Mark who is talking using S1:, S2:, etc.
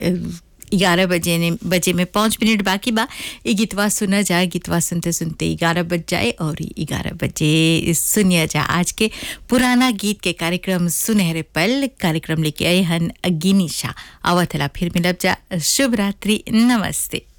S1: 11 बजे में 5 मिनट बाकी बा। ये गीतवा सुना जाए, गीतवा सुनते सुनते 11 बज जाए और 11 बजे सुनिया जा आज के पुराना गीत के कार्यक्रम सुनहरे पल कार्यक्रम लेके आए हन गिनीशा। आवत हला फिर मिलब जा। शुभ रात्रि, नमस्ते।